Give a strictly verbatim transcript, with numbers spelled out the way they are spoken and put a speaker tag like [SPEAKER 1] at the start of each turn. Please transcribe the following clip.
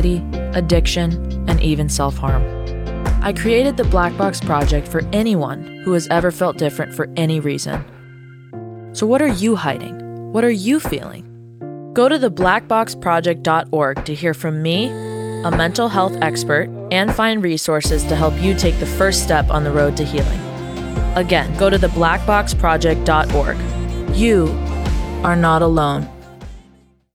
[SPEAKER 1] anxiety, addiction, and even self-harm. I created the Black Box Project for anyone who has ever felt different for any reason. So what are you hiding? What are you feeling? Go to the black box project dot org to hear from me, a mental health expert, and find resources to help you take the first step on the road to healing. Again, go to the black box project dot org. You are not alone.